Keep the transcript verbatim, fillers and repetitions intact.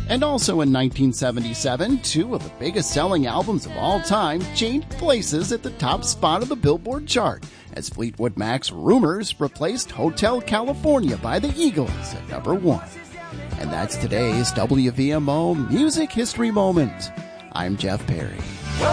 And also in nineteen seventy-seven, two of the biggest selling albums of all time changed places at the top spot of the Billboard chart as Fleetwood Mac's Rumors replaced Hotel California by the Eagles at number one. And that's today's W V M O Music History Moment. I'm Jeff Perry.